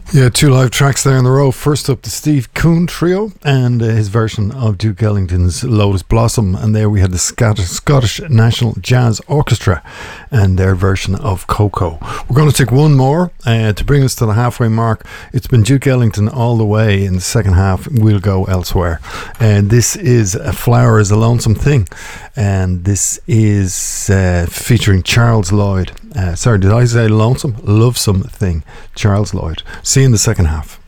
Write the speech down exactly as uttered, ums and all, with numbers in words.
Yeah, two live tracks there in a row. First up, the Steve Coon Trio and uh, his version of Duke Ellington's Lotus Blossom. And there we had the Scottish, Scottish National Jazz Orchestra and their version of Coco. We're going to take one more uh, to bring us to the halfway mark. It's been Duke Ellington all the way. In the second half, we'll go elsewhere. And this is A Flower is a Lonesome Thing. And this is uh, featuring Charles Lloyd. Uh, sorry, did I say lonesome? Lovesome Thing. Charles Lloyd. See you in the second half.